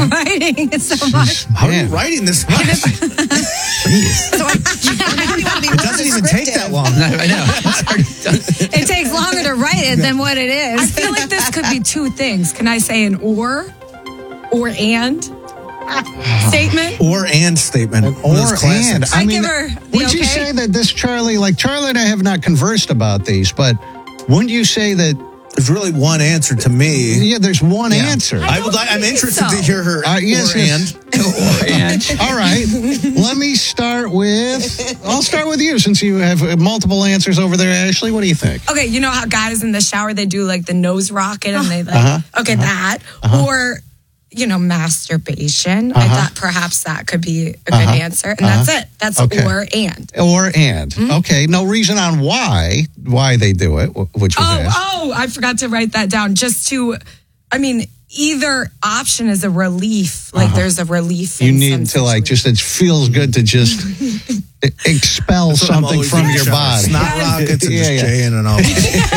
writing so much. How are you writing this? Jeez. It doesn't even take that long. I know. It takes longer to write it than what it is. I feel like this could be two things. Can I say an or and statement? Or and statement. Or and. I give her the would you okay. say that this Charlie and I have not conversed about these, but wouldn't you say that There's really one answer to me. Yeah, there's one answer. I'm interested to hear her. Yes. All right. Let me start with. I'll start with you since you have multiple answers over there, Ashley. What do you think? Okay, you know how guys in the shower, they do like the nose rocket and they like, that. Or, masturbation. I thought perhaps that could be a good answer. And that's it. That's or and. Or and. Okay. No reason on why they do it, which was asked. I forgot to write that down. Either option is a relief. Like there's a relief. You need to it feels good to just expel something from your body. Snot rockets and just jaying and all.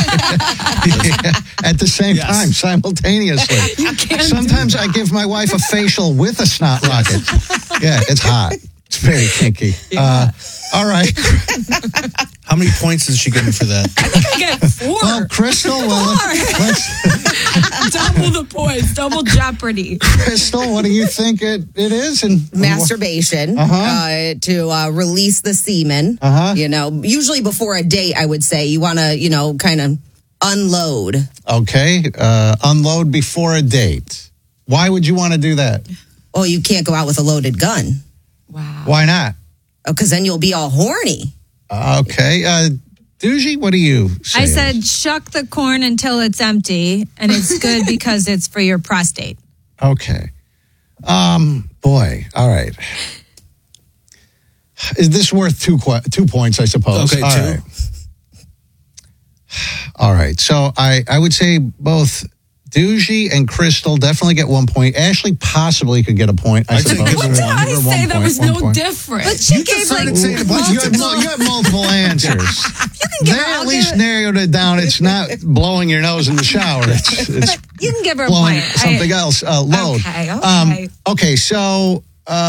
At the same time, simultaneously. Sometimes I give my wife a facial with a snot rocket. Yeah, it's hot. It's very kinky. All right. How many points is she getting for that? I think I get 4. Well, Crystal, let's double the points, double jeopardy. Crystal, what do you think it is? And masturbation to release the semen. Usually before a date, I would say you want to, kind of unload. Okay, unload before a date. Why would you want to do that? Oh, you can't go out with a loaded gun. Wow. Why not? Because then you'll be all horny. Okay. Doogie, what do you say? I said shuck the corn until it's empty, and it's good because it's for your prostate. Okay. Boy. All right. Is this worth 2 points, I suppose? Okay, 2. Right. All right. So I would say both Doogie and Crystal definitely get 1 point. Ashley possibly could get a point. I suppose. What did I say that was no different? But she gave you have multiple answers. They at least narrowed it down. It's not blowing your nose in the shower. It's you can give her a blowing point. something else. Load. Okay. So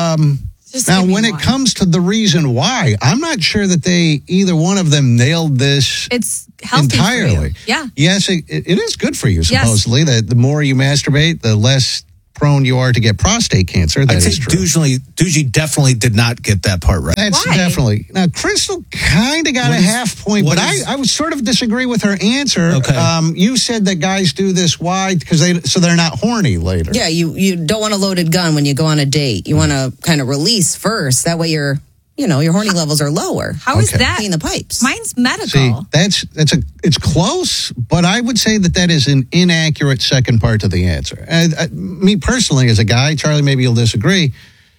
now when it comes to the reason why, I'm not sure that either one of them nailed this. It's healthy entirely. for you. Yeah. Yes, it is good for you, supposedly. That the more you masturbate, the less prone you are to get prostate cancer. That is true. Doogie definitely did not get that part right. That's definitely. Now, Crystal kind of got a half point, but I would sort of disagree with her answer. Okay. You said that guys do this. Why? Because they're not horny later. Yeah, you don't want a loaded gun when you go on a date. You want to kind of release first. That way your horny levels are lower. How is that? Clean the pipes. Mine's medical. See, it's close, but I would say that is an inaccurate second part to the answer. Me personally, as a guy, Charlie, maybe you'll disagree.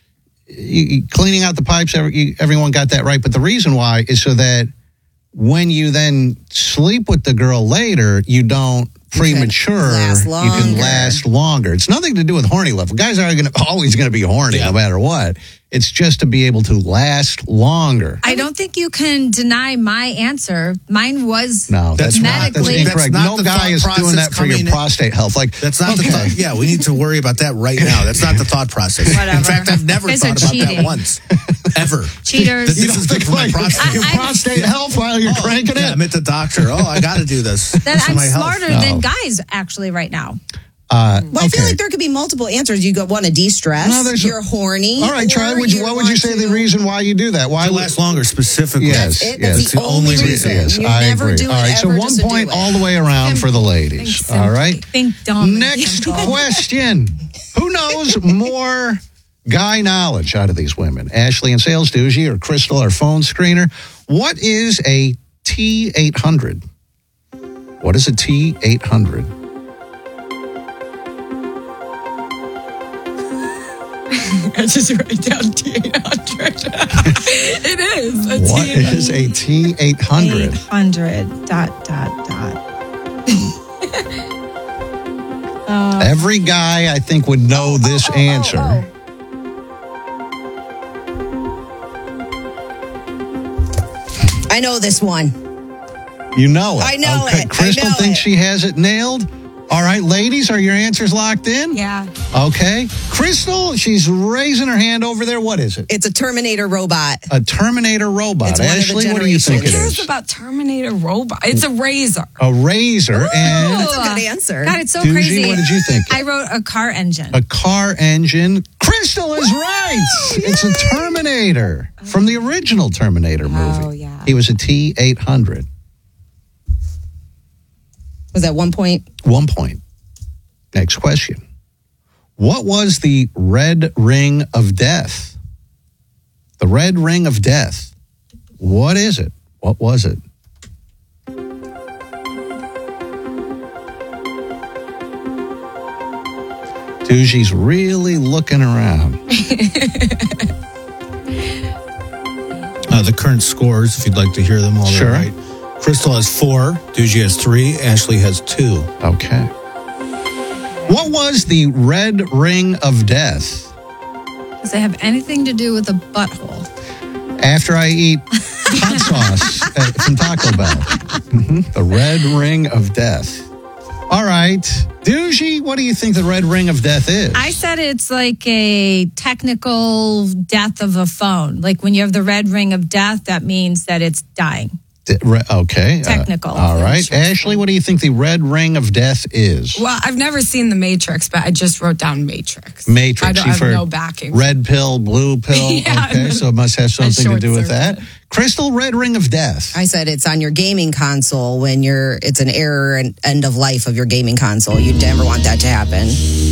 Cleaning out the pipes, everyone got that right. But the reason why is so that when you then sleep with the girl later, you don't premature. You can last longer. It's nothing to do with horny level. Guys are always going to be horny no matter what. It's just to be able to last longer. I don't think you can deny my answer. Mine was that's medically. That's incorrect. No guy is doing that for your prostate health. That's not the thought. Yeah, we need to worry about that right now. That's not the thought process. Whatever. In fact, I've never thought about that once. Ever. Cheaters. This is good for my prostate. Your prostate health while you're cranking it. I'm at the doctor. I got to do this. That I'm smarter than guys actually right now. I feel like there could be multiple answers. You want to de-stress. You're horny. All right, Charlie. What would you say the reason why you do that? Why to last longer, specifically? Yes, that's the only reason. Yes, I agree. All right, so 1 point all the way around for the ladies. All right. Next question. Who knows more guy knowledge out of these women? Ashley in sales, Doogie, or Crystal, our phone screener? What is a T800? What is a T800? I just write down T800. It is a What is a T800? 800 ... Every guy, I think, would know this answer. I know this one. You know it. I know it. Crystal thinks she has it nailed. All right, ladies, are your answers locked in? Yeah. Okay. Crystal, she's raising her hand over there. What is it? It's a Terminator robot. A Terminator robot. It's one of the Ashley, what do you think Who it cares is? about Terminator robot? It's a razor. A razor. And That's a good answer. God, it's so Doogie, crazy. what did you think? I wrote a car engine. A car engine. Crystal is right. It's a Terminator from the original Terminator movie. Oh, yeah. He was a T-800. Was that 1 point? 1 point. Next question. What was the red ring of death? The red ring of death. What is it? What was it? Doogie's really looking around. The current scores, if you'd like to hear them all. Sure. Right. Crystal has 4, Doogie has 3, Ashley has 2. Okay. What was the red ring of death? Does it have anything to do with a butthole? After I eat hot sauce from Taco Bell. The red ring of death. All right. Doogie, what do you think the red ring of death is? I said it's like a technical death of a phone. Like when you have the red ring of death, that means that it's dying. Okay. Technical. All right. Ashley, what do you think the red ring of death is? Well, I've never seen The Matrix, but I just wrote down Matrix. Matrix. I don't You've have heard no backing. Red pill, blue pill. Yeah. Okay, so it must have something to do with that. short-circuit. Crystal, red ring of death. I said it's on your gaming console when it's an error and end of life of your gaming console. You'd never want that to happen.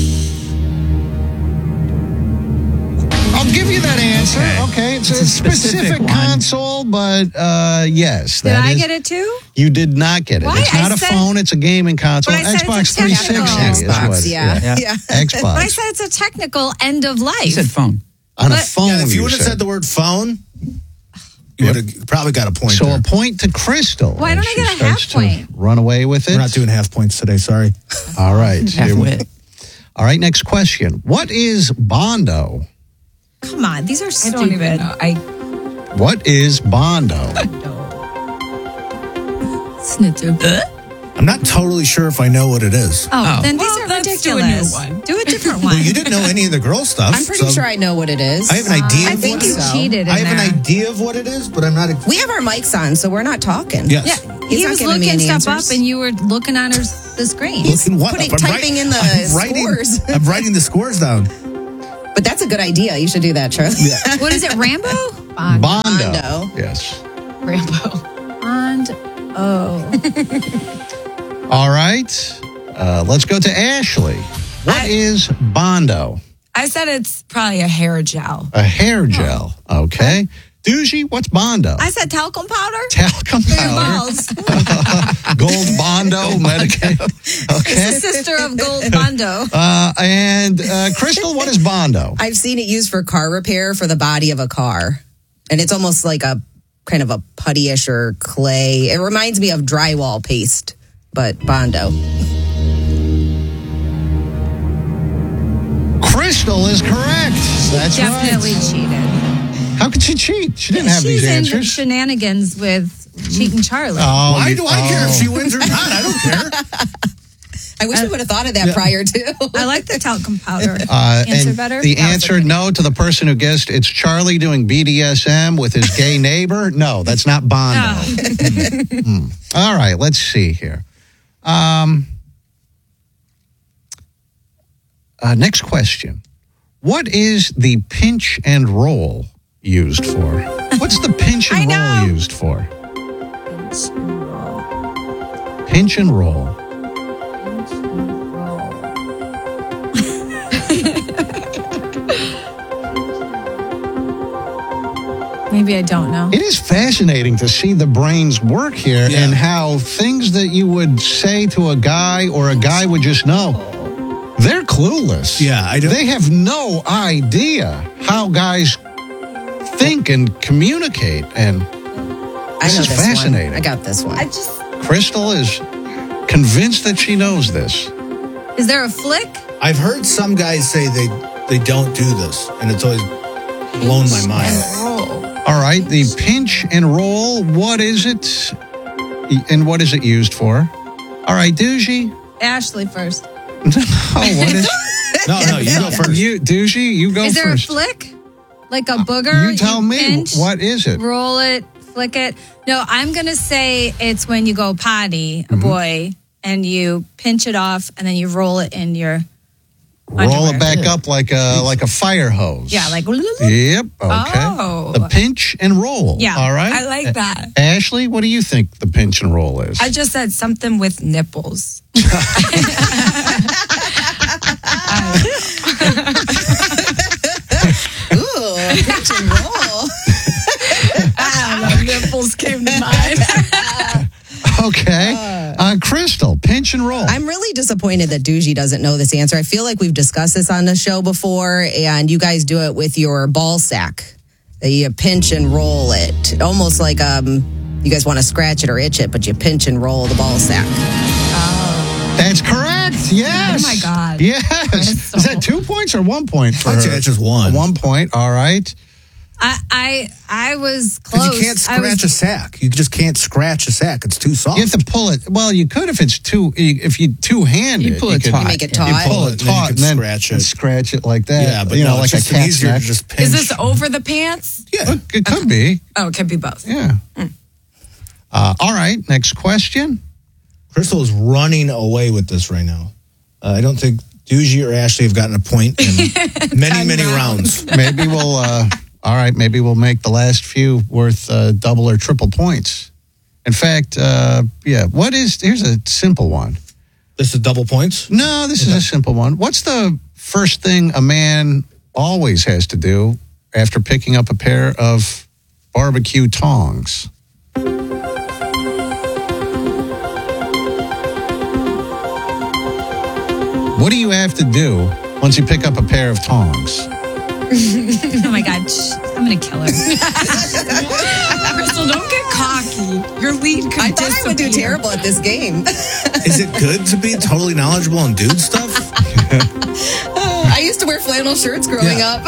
I'll give you that answer. Okay, it's a specific one. console, but yes. Did that I is- get it too? You did not get it. Why? It's not I a said- phone, it's a gaming console. But I said Xbox it's a technical. 360 is Xbox, what. yeah. Yeah. Xbox. But I said it's a technical end of life. He said phone. On a but- phone, Yeah, if you would have said. said the word phone, you would have probably got a point So there. a point to Crystal. Why and don't I she get a half starts to point? Run away with it. We're not doing half points today, sorry. All right. Half wit. All right, next question. What is Bondo? Come on, these are I stupid. don't even know. What is Bondo? Snitzer. I'm not totally sure if I know what it is. Oh, then Well, these are let's do a new ridiculous. one. Do a different one. Well, you didn't know any of the girl stuff. I'm pretty so sure I know what it is. I have an idea I of think what you it is. cheated in I have there. an idea of what it is, but I'm not. We have our mics on, so we're not talking. Yes. Yeah, He's he not was giving me looking any stuff answers. up, and you were looking on the screen. Looking what putting- up? typing in the I'm writing, scores. I'm writing the scores down. But that's a good idea. You should do that, Charlie. What is it, Rambo? Bondo. Bondo. Yes. Rambo. Bond. Oh. All right. Let's go to Ashley. What is Bondo? I said it's probably a hair gel. A hair gel. Okay. Doogie, what's Bondo? I said talcum powder. Talcum For your powder. balls. Gold Bondo medicated. Okay. Sister of Gold Bondo. And Crystal, what is Bondo? I've seen it used for car repair for the body of a car. And it's almost like a kind of a puttyish or clay. It reminds me of drywall paste, but Bondo. Crystal is correct. That's Definitely right. cheated. How could she cheat? She didn't have She's these in answers. shenanigans with Cheating Charlie. Oh, Why do I care if she wins or not? I don't care. I wish we would have thought of that prior to. I like the talcum powder answer and better. the That was answer okay. no to the person who guessed it's Charlie doing BDSM with his gay neighbor. No, that's not Bondo. Oh. All right, let's see here. Next question. What is the pinch and roll used for? What's the pinch and I know. roll used for? Pinch and roll. Maybe I don't know. It is fascinating to see the brains work here Yeah. and how things that you would say to a guy or a guy would just know, they're clueless. Yeah, I don't- They have no idea how guys think and communicate. And I This know is this fascinating. one. I got this one. Crystal is convinced that she knows this. Is there a flick? I've heard some guys say they don't do this, and it's always blown my mind. All right, the pinch and roll, what is it? And what is it used for? All right, Doogie, Ashley first. Oh, what is? No, you go first. You, Doogie, you go Is there first. a flick? Like a booger? You tell me. Pinch, What is it? roll it, flick it. No, I'm going to say it's when you go potty, a boy, and you pinch it off and then you roll it in your Roll underwear. it back up like a fire hose. Yeah, like. Yep. Okay. Oh. The pinch and roll. Yeah. All right. I like that. Ashley, what do you think the pinch and roll is? I just said something with nipples. Ooh, pitch and roll. Nipples came to mind. Okay. Crystal, pinch and roll. I'm really disappointed that Doogie doesn't know this answer. I feel like we've discussed this on the show before, and you guys do it with your ball sack. You pinch and roll it. Almost like you guys want to scratch it or itch it, but you pinch and roll the ball sack. That's correct. Yes. Oh, my God. Yes. Is that 2 points or 1 point for I'd say her? that's just one. 1 point. All right. I was close. Because you can't scratch a sack. You just can't scratch a sack. It's too soft. You have to pull it. Well, you could if it's if you two-hand You it. pull it could- taut. You make it You taut. pull it And then you taut can and then scratch it. scratch it like that. Yeah, but you know, no, like it's a just cat's easier neck. to just pinch. Is this over the pants? Yeah. It could be. Oh, it could be both. Yeah. All right. Next question. Crystal is running away with this right now. I don't think Doogie or Ashley have gotten a point in many rounds. Maybe we'll. All right. Maybe we'll make the last few worth double or triple points. In fact, yeah. Here's a simple one. This is double points? No, this is a simple one. What's the first thing a man always has to do after picking up a pair of barbecue tongs? What do you have to do once you pick up a pair of tongs? Oh my God, I'm going to kill her. Crystal, don't get cocky. Your lead could I thought I would do disappear. terrible at this game. Is it good to be totally knowledgeable on dude stuff? I used to wear flannel shirts growing up.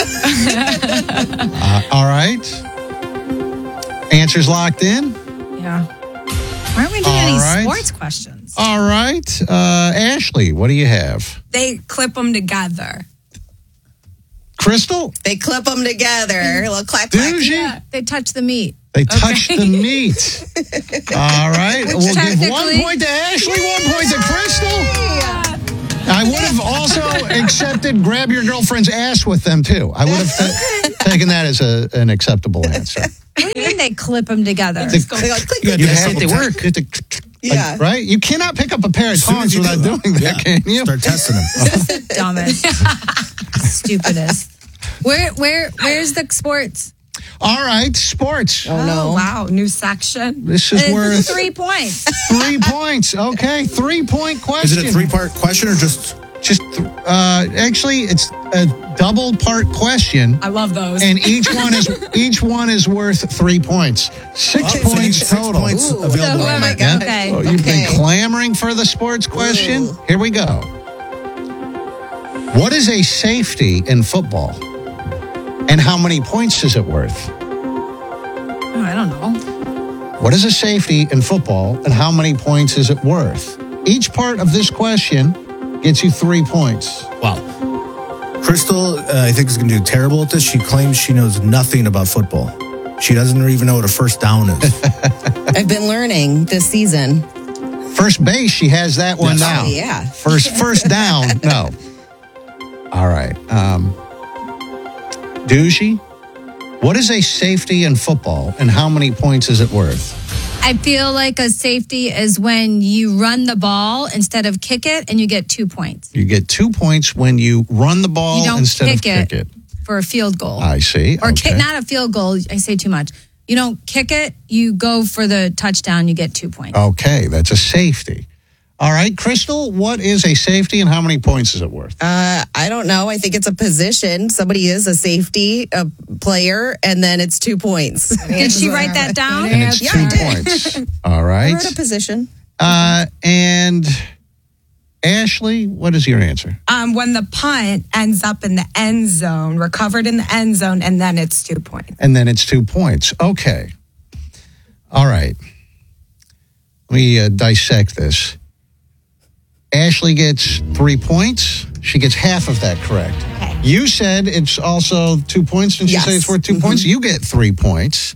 All right. Answers locked in? Yeah. Why aren't we doing any All right. sports questions? All right. Ashley, what do you have? They clip them together. Crystal? They clip them together. A little clack, clack. Doogie? They touch the meat. They touch the meat. All right. We'll give 1 technically- point to Ashley, 1 point to Crystal. I would have also accepted grab your girlfriend's ass with them, too. I would have taken that as an acceptable answer. What do you mean they clip them together? They go click, click, You click. have to work. Yeah. Right? You cannot pick up a pair of As soon tongs as you without do, doing that, yeah. can you? Start testing them. Dumbest, stupidest. Where's the sports? All right, sports. Oh, no. Wow, new section. This is worth 3 points. 3 points. Okay, 3-point Is question. it a three-part question or just... Actually, it's a double-part question. I love those. And each one is worth 3 points. 6 points 6 total. points Ooh. available. Oh, my Yeah. God. Okay. So you've been Okay. clamoring for the sports question. Ooh. Here we go. What is a safety in football? And how many points is it worth? Oh, I don't know. What is a safety in football and how many points is it worth? Each part of this question gets you 3 points. Wow. Crystal, I think, is going to do terrible at this. She claims she knows nothing about football. She doesn't even know what a first down is. I've been learning this season. First base, she has that one Yes. now. Oh, yeah. First down, no. All right. Doogie, what is a safety in football and how many points is it worth? I feel like a safety is when you run the ball instead of kick it, and you get 2 points. You get 2 points when you run the ball You don't instead of kick kick it. for a field goal. I see. Or okay. not a field goal. I say too much. You don't kick it. You go for the touchdown. You get 2 points. Okay, that's a safety. All right, Crystal, what is a safety and how many points is it worth? I don't know. I think it's a position. Somebody is a safety, a player, and then it's 2 points. Did she write that down? And it's Yeah, 2 I did. points. All I right. wrote a position. And Ashley, what is your answer? When the punt ends up in the end zone, recovered in the end zone, and then it's 2 points. And then it's 2 points. Okay. All right. Let me dissect this. Ashley gets 3 points. She gets half of that correct. Okay. You said it's also 2 points. Didn't you Yes. say it's worth 2 points? You get 3 points.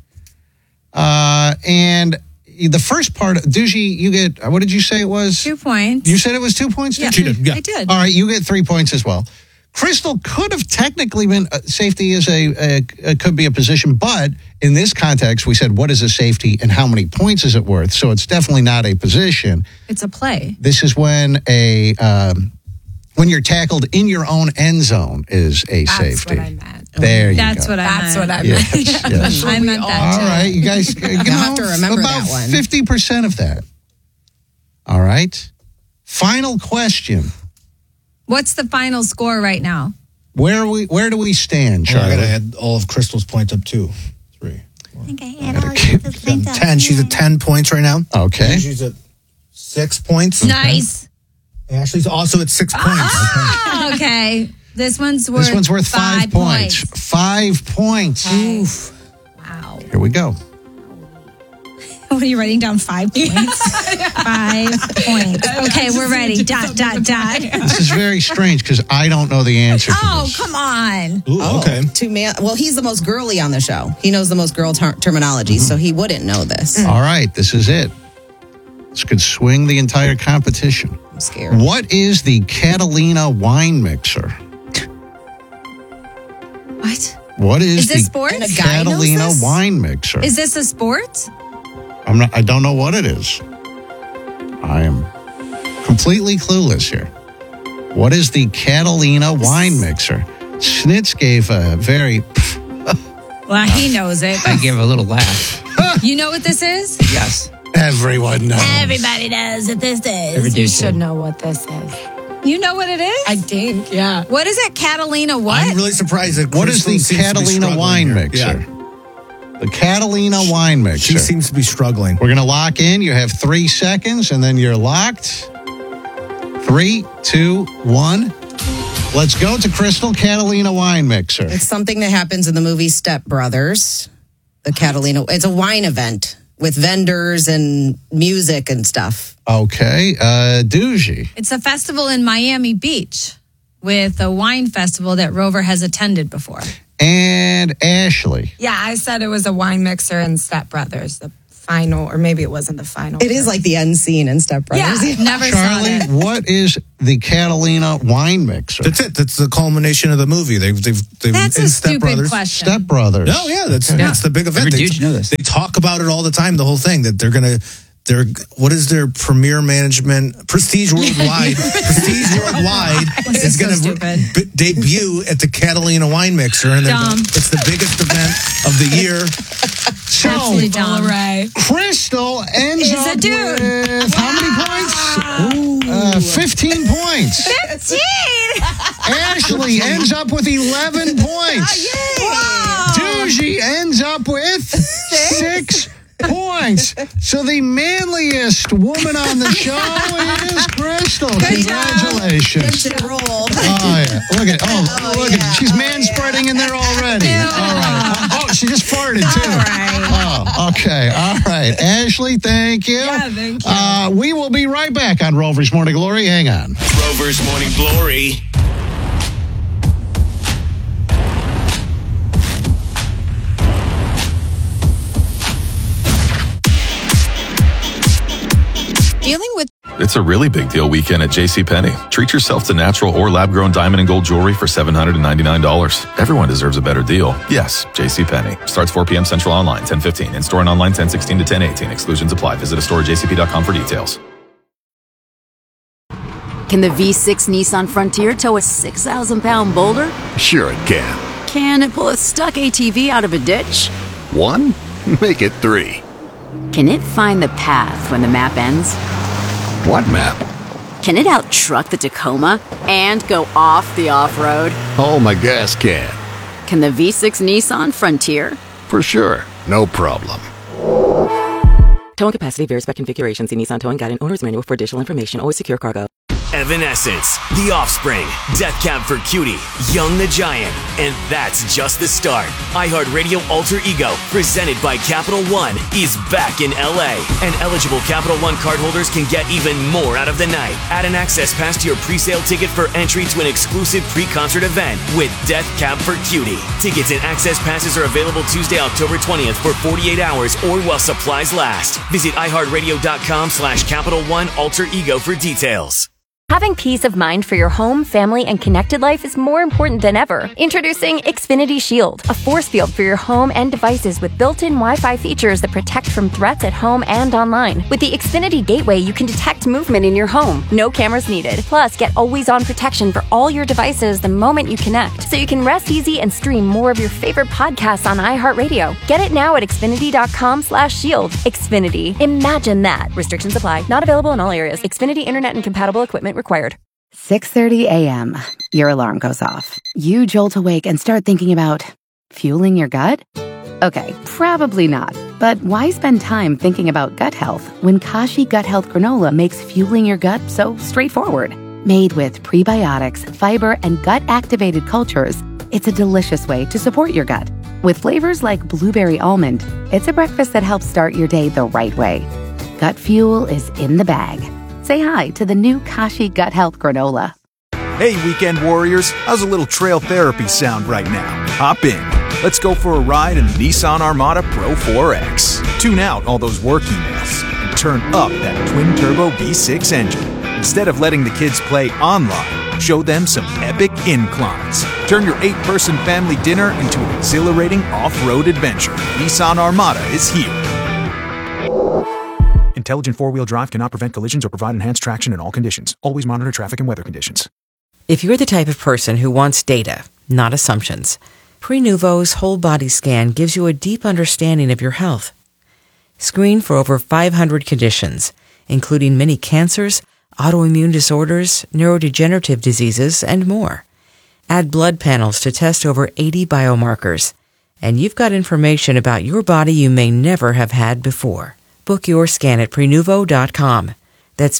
And the first part, Doogie, you get, what did you say it was? 2 points. You said it was 2 points? Yeah, Did you? She did, yeah. I did. All right, you get 3 points as well. Crystal could have technically been safety is could be a position, but in this context, we said what is a safety and how many points is it worth? So it's definitely not a position. It's a play. This is when when you're tackled in your own end zone is a That's safety. what I meant. There you That's go. what I That's what meant. I meant. Yes, yes. I meant that All too. right, you guys, have to remember about that one. 50% of that. All right. Final question. What's the final score right now? Where do we stand, Oh, I Charlie? gotta add all of Crystal's points up too. 3. I think I had all the points up. 10. She's at 10 points right now. Okay. She's at 6 points. Nice. Ashley's also at 6 points. Oh, okay. This one's worth This one's worth 5 points. 5 points. Wow. Here we go. What are you writing down? 5 points? 5 points. Okay, we're ready. Dot. This is very strange because I don't know the answer to Oh, this. come on. Ooh, okay. Well, he's the most girly on the show. He knows the most girl terminology, so he wouldn't know this. All right, this is it. This could swing the entire competition. I'm scared. What is the Catalina wine mixer? What? What Is the this sports? And a guy knows Catalina this? wine mixer? Is this a sport? I don't know what it is. I am completely clueless here. What is the Catalina wine mixer? Snitz gave a very Well, he knows it. I give a little laugh. You know what this is? Yes. everyone knows. Everybody knows what this Every is. dude You should. should know what this is. You know what it is? I think, yeah. What is it? Catalina what? I'm really surprised that What is Crystal the seems to be Catalina struggling wine here. mixer? Yeah. The Catalina wine mixer. She seems to be struggling. We're going to lock in. You have 3 seconds, and then you're locked. 3, 2, 1. Let's go to Crystal Catalina wine mixer. It's something that happens in the movie Step Brothers. The Catalina. It's a wine event with vendors and music and stuff. Okay. Doogie. It's a festival in Miami Beach with a wine festival that Rover has attended before. And Ashley. Yeah, I said it was a wine mixer in Step Brothers, the final, or maybe it wasn't the final. It is like the end scene in Step Brothers. Yeah. Never Charlie, saw it. what is the Catalina wine mixer? That's it. That's the culmination of the movie. They've That's in a Step stupid Brothers. question. Step Brothers. No, yeah, that's the big event. Every They- dude should know this. They talk about it all the time. The whole thing that what is their premier management? Prestige Worldwide. Prestige Worldwide is so going stupid. to debut at the Catalina Wine Mixer, and Dumb. it's the biggest event of the year. So, Absolutely dumb. Ray. Crystal ends He's a up dude. with how many points? 15 points. 15! Ashley ends up with 11 points. Doogie ends up with 6 points. So the manliest woman on the show is Crystal. Congratulations. Roll. Oh yeah. Look at she's manspreading in there already. All right. Oh, she just farted too. All right. Oh, okay. All right. Ashley, thank you. Yeah, thank you. We will be right back on Rover's Morning Glory. Hang on. Rover's Morning Glory. Dealing with It's a really big deal weekend at JCPenney. Treat yourself to natural or lab-grown diamond and gold jewelry for $799. Everyone deserves a better deal. Yes, JCPenney. Starts 4 p.m. Central online, 10:15. In-store and online, 10:16 to 10:18. Exclusions apply. Visit a store at jcp.com for details. Can the V6 Nissan Frontier tow a 6,000-pound boulder? Sure it can. Can it pull a stuck ATV out of a ditch? 1? Make it 3. Can it find the path when the map ends? What map? Can it out-truck the Tacoma and go off the off-road? Oh, my gas can. Can the V6 Nissan Frontier? For sure. No problem. Towing capacity varies by configuration. See Nissan Towing Guide and Owner's Manual for additional information. Always secure cargo. Evanescence, The Offspring, Death Cab for Cutie, Young the Giant, and that's just the start. iHeartRadio Alter Ego, presented by Capital One, is back in LA, and eligible Capital One cardholders can get even more out of the night. Add an access pass to your pre-sale ticket for entry to an exclusive pre-concert event with Death Cab for Cutie. Tickets and access passes are available Tuesday, October 20th for 48 hours or while supplies last. Visit iHeartRadio.com/Capital One Alter Ego for details. Having peace of mind for your home, family, and connected life is more important than ever. Introducing Xfinity Shield, a force field for your home and devices with built-in Wi-Fi features that protect from threats at home and online. With the Xfinity Gateway, you can detect movement in your home. No cameras needed. Plus, get always-on protection for all your devices the moment you connect, so you can rest easy and stream more of your favorite podcasts on iHeartRadio. Get it now at Xfinity.com/shield. Xfinity. Imagine that. Restrictions apply. Not available in all areas. Xfinity Internet and compatible equipment required. 6:30 a.m. Your alarm goes off. You jolt awake and start thinking about fueling your gut? Okay, probably not. But why spend time thinking about gut health when Kashi Gut Health Granola makes fueling your gut so straightforward? Made with prebiotics, fiber, and gut-activated cultures, it's a delicious way to support your gut. With flavors like blueberry almond, it's a breakfast that helps start your day the right way. Gut fuel is in the bag. Say hi to the new Kashi Gut Health Granola. Hey, weekend warriors. How's a little trail therapy sound right now? Hop in. Let's go for a ride in the Nissan Armada Pro 4X. Tune out all those work emails and turn up that twin-turbo V6 engine. Instead of letting the kids play online, show them some epic inclines. Turn your 8-person family dinner into an exhilarating off-road adventure. Nissan Armada is here. Intelligent four-wheel drive cannot prevent collisions or provide enhanced traction in all conditions. Always monitor traffic and weather conditions. If you're the type of person who wants data, not assumptions, Prenuvo's whole body scan gives you a deep understanding of your health. Screen for over 500 conditions, including many cancers, autoimmune disorders, neurodegenerative diseases, and more. Add blood panels to test over 80 biomarkers, and you've got information about your body you may never have had before. Book your scan at Prenuvo.com. That's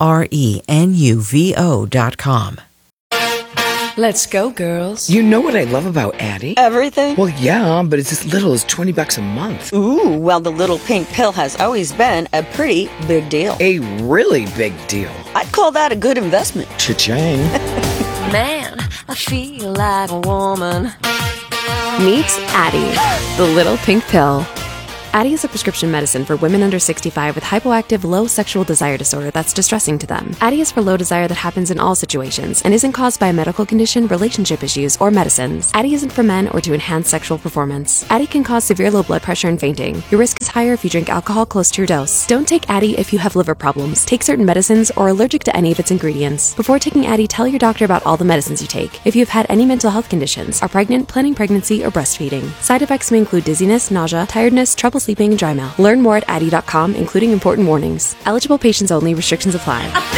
Prenuvo.com. Let's go, girls. You know what I love about Addie? Everything? Well, yeah, but it's as little as $20 a month. Ooh, well, the little pink pill has always been a pretty big deal. A really big deal. I'd call that a good investment. Cha-ching. Man, I feel like a woman. Meet Addie, the little pink pill. Addie is a prescription medicine for women under 65 with hypoactive low sexual desire disorder that's distressing to them. Addie is for low desire that happens in all situations and isn't caused by a medical condition, relationship issues, or medicines. Addie isn't for men or to enhance sexual performance. Addie can cause severe low blood pressure and fainting. Your risk is higher if you drink alcohol close to your dose. Don't take Addie if you have liver problems, take certain medicines, or are allergic to any of its ingredients. Before taking Addie, tell your doctor about all the medicines you take. If you've had any mental health conditions, are pregnant, planning pregnancy, or breastfeeding. Side effects may include dizziness, nausea, tiredness, trouble sleeping, and dry mouth. Learn more at Addie.com, including important warnings. Eligible patients only. Restrictions apply.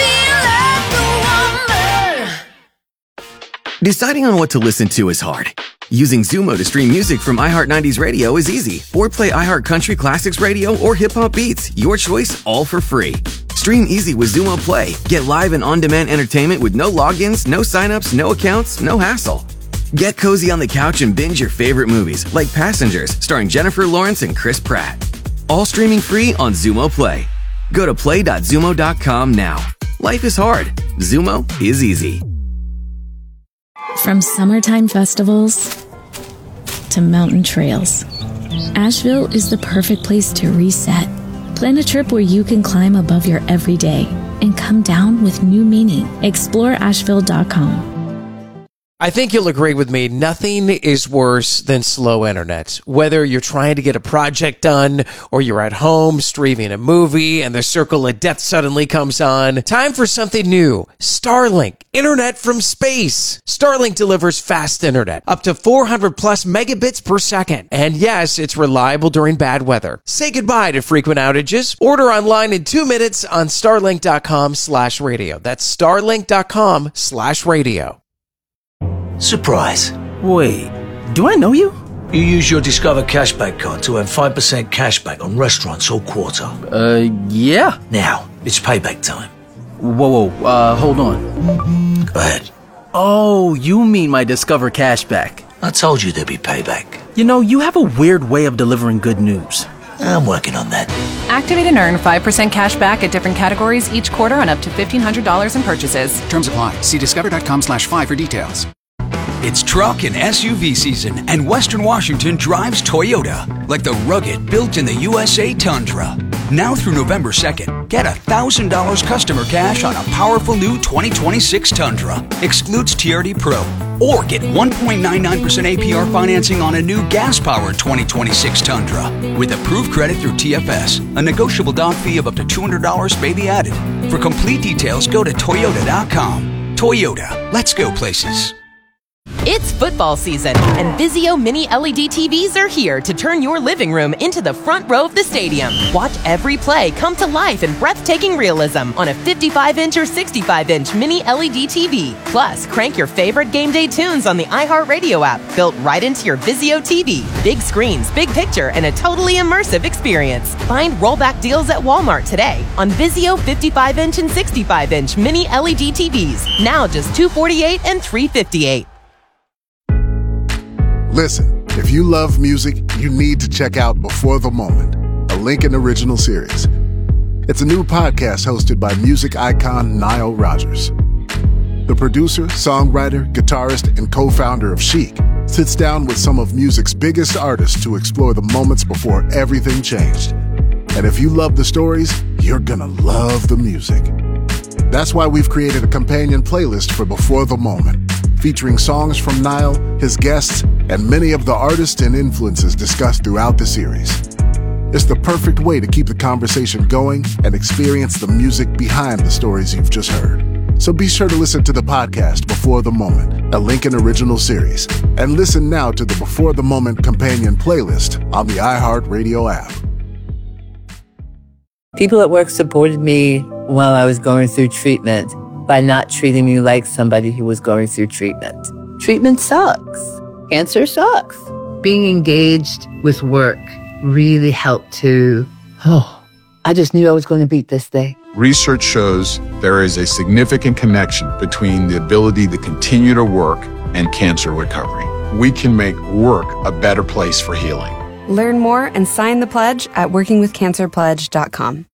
Deciding on what to listen to is hard. Using Zumo to stream music from iHeart 90s Radio is easy. Or play iHeart Country Classics Radio or Hip Hop Beats. Your choice, all for free. Stream easy with Zumo Play. Get live and on-demand entertainment with no logins, no signups, no accounts, no hassle. Get cozy on the couch and binge your favorite movies, like Passengers, starring Jennifer Lawrence and Chris Pratt. All streaming free on Zumo Play. Go to play.zumo.com now. Life is hard. Zumo is easy. From summertime festivals to mountain trails, Asheville is the perfect place to reset. Plan a trip where you can climb above your everyday and come down with new meaning. Explore Asheville.com. I think you'll agree with me, nothing is worse than slow internet. Whether you're trying to get a project done or you're at home streaming a movie and the circle of death suddenly comes on, time for something new. Starlink, internet from space. Starlink delivers fast internet, up to 400 plus megabits per second. And yes, it's reliable during bad weather. Say goodbye to frequent outages. Order online in 2 minutes on starlink.com/radio. That's starlink.com/radio. Surprise. Wait, do I know you? You use your Discover Cashback card to earn 5% cashback on restaurants all quarter. Yeah. Now, it's payback time. Whoa, hold on. Go ahead. Oh, you mean my Discover cashback. I told you there'd be payback. You know, you have a weird way of delivering good news. I'm working on that. Activate and earn 5% cash back at different categories each quarter on up to $1,500 in purchases. Terms apply. See discover.com/5 for details. It's truck and SUV season, and Western Washington drives Toyota, like the rugged, built in the USA Tundra. Now through November 2nd, get $1,000 customer cash on a powerful new 2026 Tundra. Excludes TRD Pro. Or get 1.99% APR financing on a new gas-powered 2026 Tundra. With approved credit through TFS. A negotiable down fee of up to $200 may be added. For complete details, go to Toyota.com. Toyota. Let's go places. It's football season, and Vizio Mini LED TVs are here to turn your living room into the front row of the stadium. Watch every play come to life in breathtaking realism on a 55-inch or 65-inch Mini LED TV. Plus, crank your favorite game day tunes on the iHeartRadio app, built right into your Vizio TV. Big screens, big picture, and a totally immersive experience. Find rollback deals at Walmart today on Vizio 55-inch and 65-inch Mini LED TVs. Now just $248 and $358. Listen, if you love music, you need to check out Before the Moment, a Lincoln original series. It's a new podcast hosted by music icon Nile Rodgers. The producer, songwriter, guitarist, and co-founder of Chic sits down with some of music's biggest artists to explore the moments before everything changed. And if you love the stories, you're gonna love the music. That's why we've created a companion playlist for Before the Moment, featuring songs from Nile, his guests, and many of the artists and influences discussed throughout the series. It's the perfect way to keep the conversation going and experience the music behind the stories you've just heard. So be sure to listen to the podcast Before the Moment, a Lincoln original series, and listen now to the Before the Moment companion playlist on the iHeartRadio app. People at work supported me while I was going through treatment by not treating me like somebody who was going through treatment. Treatment sucks. Cancer sucks. Being engaged with work really helped to, I just knew I was going to beat this thing. Research shows there is a significant connection between the ability to continue to work and cancer recovery. We can make work a better place for healing. Learn more and sign the pledge at workingwithcancerpledge.com.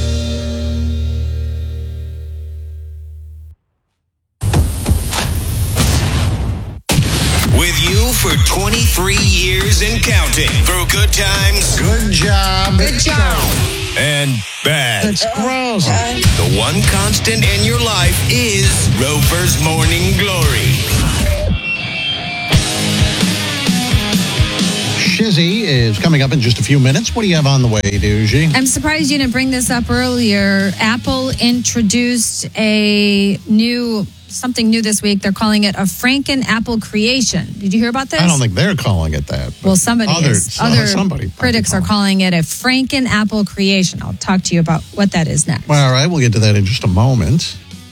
With you for 23 years and counting. Through good times. Good job. Good job. And bad. That's gross. The one constant in your life is Rover's Morning Glory. Shizzy is coming up in just a few minutes. What do you have on the way, Doogie? I'm surprised you didn't bring this up earlier. Apple introduced something new this week. They're calling it a Franken Apple creation. Did you hear about this? I don't think they're calling it that. Well, somebody is. Other critics are calling it a Franken Apple creation. I'll talk to you about what that is next. Well, all right, we'll get to that in just a moment.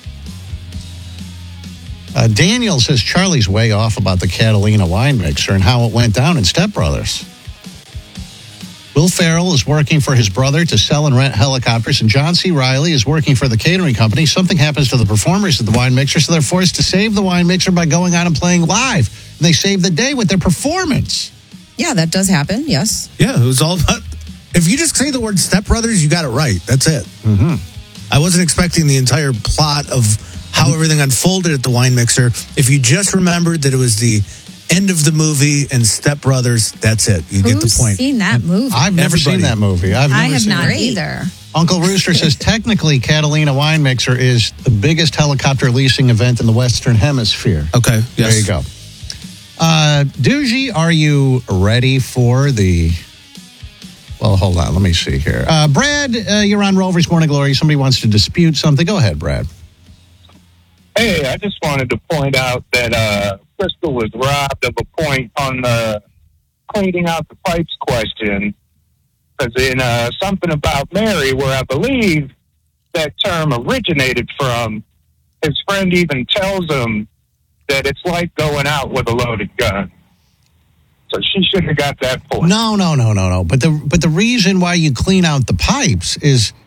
Daniel says Charlie's way off about the Catalina wine mixer and how it went down in Step Brothers. Will Ferrell is working for his brother to sell and rent helicopters, and John C. Reilly is working for the catering company. Something happens to the performers at the wine mixer, so they're forced to save the wine mixer by going out and playing live. And they save the day with their performance. Yeah, that does happen, yes. Yeah, it was all about... If you just say the word Step Brothers, you got it right. That's it. Mm-hmm. I wasn't expecting the entire plot of how everything unfolded at the wine mixer. If you just remembered that it was the end of the movie and Step Brothers, that's it. You get the point. Who's seen that movie? I've never seen that movie. I have not either. Uncle Rooster says technically Catalina Wine Mixer is the biggest helicopter leasing event in the Western Hemisphere. Okay, yes. There you go. Doogie, are you ready for the... Well, hold on. Let me see here. Brad, you're on Rover's Morning Glory. Somebody wants to dispute something. Go ahead, Brad. Hey, I just wanted to point out that Crystal was robbed of a point on the cleaning out the pipes question. Because in Something About Mary, where I believe that term originated from, his friend even tells him that it's like going out with a loaded gun. So she shouldn't have got that point. No. But the reason why you clean out the pipes is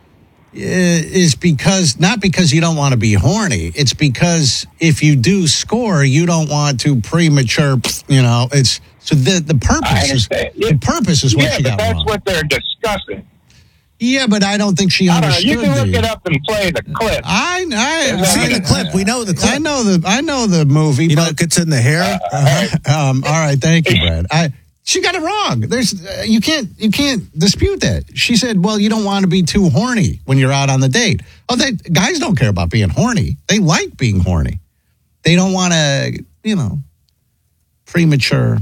is not because you don't want to be horny. It's because if you do score, you don't want to premature. It's so the purpose is what she got that's wrong. what they're discussing. Yeah, but I don't think she understood. You can look it up and play the clip. I see the clip. We know the clip. I know the movie. You know it gets in the hair. All right, thank you, Brad. She got it wrong. You can't dispute that. She said, "Well, you don't want to be too horny when you're out on the date." Oh, guys don't care about being horny. They like being horny. They don't want to, premature.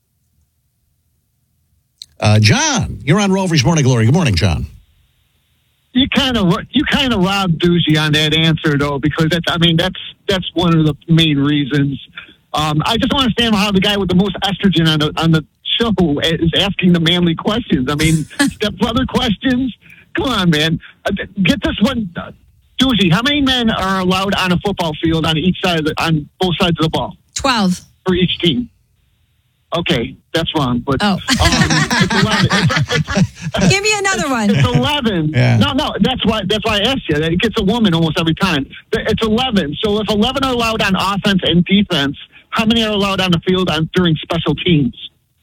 John, you're on Rover's Morning Glory. Good morning, John. You kind of robbed Doozy on that answer though, because that's one of the main reasons. I just don't understand how the guy with the most estrogen on the show is asking the manly questions. I mean, stepbrother questions. Come on, man. Get this one, Doozy. How many men are allowed on a football field on both sides of the ball? 12 for each team. Okay, that's wrong. But it's 11. Give me another one. It's 11. Yeah. No. That's why I asked you. It gets a woman almost every time. It's 11. So if 11 are allowed on offense and defense, how many are allowed on the field during special teams?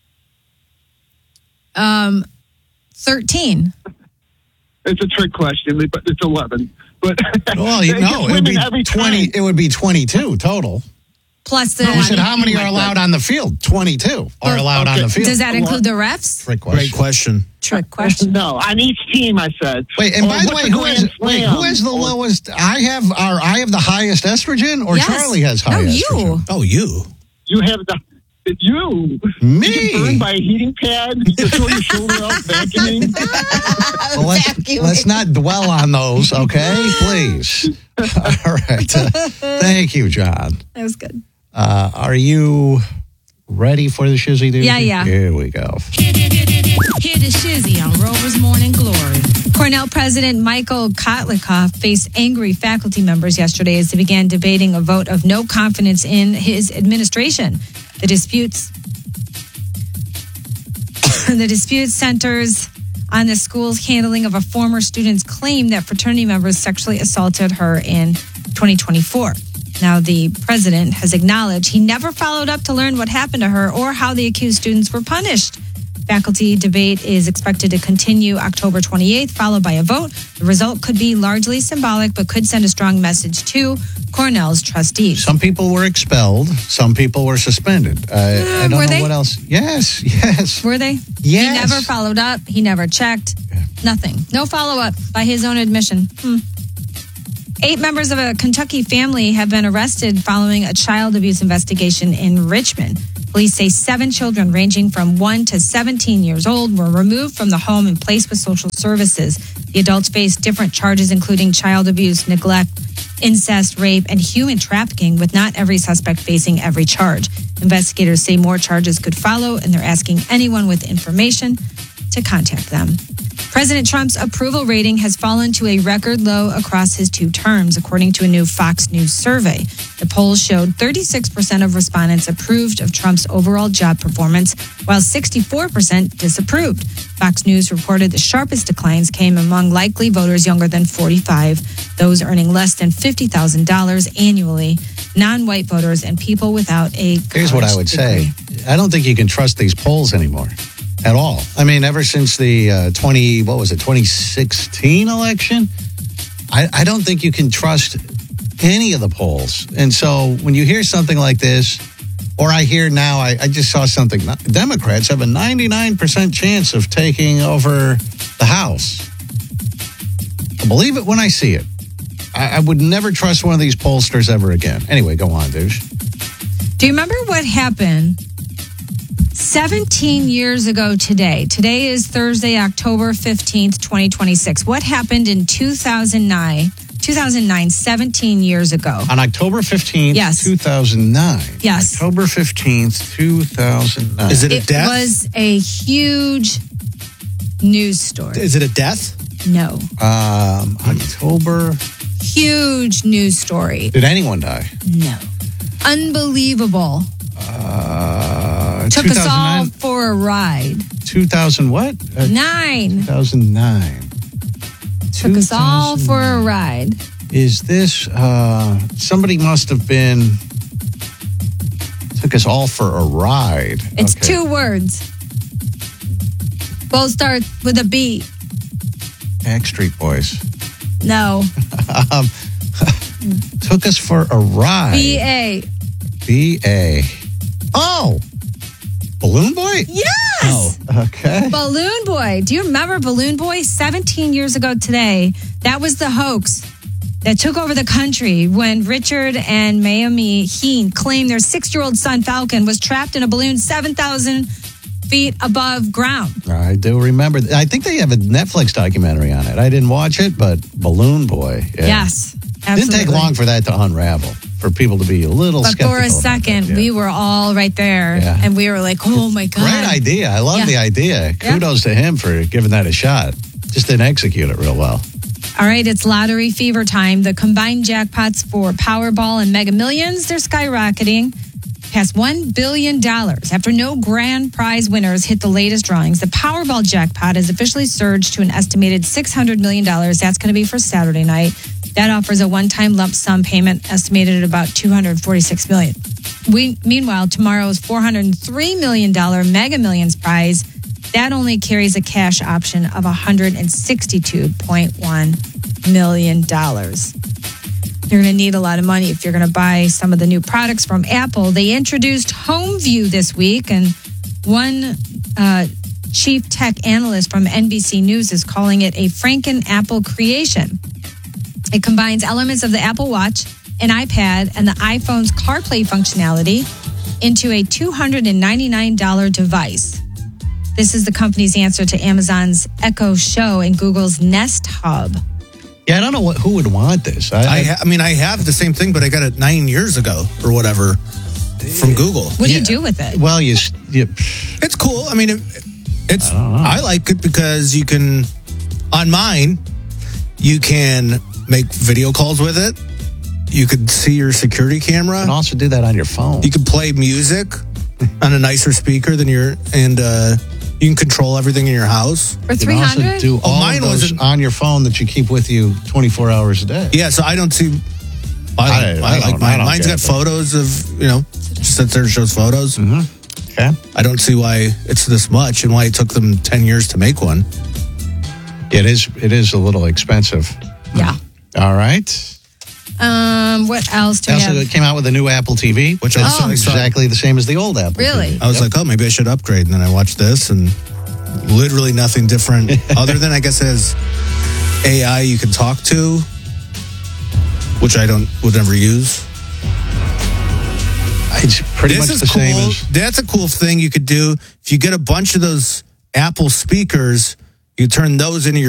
13. It's a trick question, but it's 11. But well, it would be 20. It would be 22 total. Plus the. You said how many are allowed on the field? 22 are allowed on the field. Does that include the refs? Trick question. Trick question. No, on each team, I said. Wait, and by the way, who has the lowest? I have the highest estrogen, or Yes. Charlie has highest estrogen? Oh, you. You have you. Me. You get burned by a heating pad. You just throw your shoulder out vacuuming. Well, let's not dwell on those, okay? Please. All right. Thank you, John. That was good. Are you ready for the shizzy, dude? Yeah. Here we go. Hear the shizzy on Rover's Morning Glory. Cornell President Michael Kotlikoff faced angry faculty members yesterday as they began debating a vote of no confidence in his administration. The dispute centers on the school's handling of a former student's claim that fraternity members sexually assaulted her in 2024. Now, the president has acknowledged he never followed up to learn what happened to her or how the accused students were punished. Faculty debate is expected to continue October 28th, followed by a vote. The result could be largely symbolic, but could send a strong message to Cornell's trustees. Some people were expelled. Some people were suspended. I don't know what else. Yes. Were they? Yes. He never followed up. He never checked. Nothing. No follow-up by his own admission. 8 members of a Kentucky family have been arrested following a child abuse investigation in Richmond. Police say 7 children ranging from 1 to 17 years old were removed from the home and placed with social services. The adults face different charges, including child abuse, neglect, incest, rape, and human trafficking, with not every suspect facing every charge. Investigators say more charges could follow, and they're asking anyone with information to contact them. President Trump's approval rating has fallen to a record low across his 2 terms, according to a new Fox News survey. The polls showed 36% of respondents approved of Trump's overall job performance, while 64% disapproved. Fox News reported the sharpest declines came among likely voters younger than 45, those earning less than $50,000 annually, non-white voters, and people without a college Here's what I would degree. say. I don't think you can trust these polls anymore. At all. I mean, ever since the 2016 election, I don't think you can trust any of the polls. And so when you hear something like this, or I hear now, I just saw something, Democrats have a 99% chance of taking over the House. I'll believe it when I see it. I would never trust one of these pollsters ever again. Anyway, go on, douche. Do you remember what happened 17 years ago today? Today is Thursday, October 15th, 2026. What happened in 2009, 17 years ago? On October 15th, Yes. 2009. Yes. October 15th, 2009. Is it a death? It was a huge news story. Is it a death? No. October. Huge news story. Did anyone die? No. Unbelievable. Took us all 2009? for a ride. 2000 what? 9. 2009. Took us all for a ride. Is this, somebody must have been, took us all for a ride. It's 2 words. Both start with a B. Backstreet Boys. No. Took us for a ride. B-A. B-A. Oh! Balloon Boy? Yes! Oh, okay. Balloon Boy. Do you remember Balloon Boy? 17 years ago today, that was the hoax that took over the country when Richard and Naomi Heen claimed their 6-year-old son, Falcon, was trapped in a balloon 7,000 feet above ground. I do remember. I think they have a Netflix documentary on it. I didn't watch it, but Balloon Boy. Yeah. Yes, absolutely. Didn't take long for that to unravel, for people to be a little skeptical. But for a second, we were all right there, and we were like, oh my God. Great idea. I love the idea. Kudos to him for giving that a shot. Just didn't execute it real well. All right, it's lottery fever time. The combined jackpots for Powerball and Mega Millions, they're skyrocketing past $1 billion. After no grand prize winners hit the latest drawings, the Powerball jackpot has officially surged to an estimated $600 million. That's going to be for Saturday night. That offers a one-time lump sum payment estimated at about $246 million. Meanwhile, tomorrow's $403 million Mega Millions prize, that only carries a cash option of $162.1 million. You're going to need a lot of money if you're going to buy some of the new products from Apple. They introduced HomeView this week, and one chief tech analyst from NBC News is calling it a Franken-Apple creation. It combines elements of the Apple Watch, an iPad, and the iPhone's CarPlay functionality into a $299 device. This is the company's answer to Amazon's Echo Show and Google's Nest Hub. Yeah, I don't know who would want this. I mean, I have the same thing, but I got it 9 years ago or whatever from Google. What do you do with it? Well, it's cool. I mean, I like it because you can, on mine, you can make video calls with it. You could see your security camera. You can also do that on your phone. You can play music on a nicer speaker than you can control everything in your house. For $300? You can also do all of those on your phone that you keep with you 24 hours a day. Yeah, so I don't see. I like mine. Mine's got photos of, just sits there and shows photos. Mm-hmm. Okay. I don't see why it's this much and why it took them 10 years to make one. It is a little expensive. Yeah. All right. What else do we have? It came out with a new Apple TV, which is exactly the same as the old Apple Really? TV. I was like, maybe I should upgrade. And then I watched this and literally nothing different other than, I guess, it has AI you can talk to, which I would never use. It's pretty much the same as... That's a cool thing you could do. If you get a bunch of those Apple speakers, you turn those into your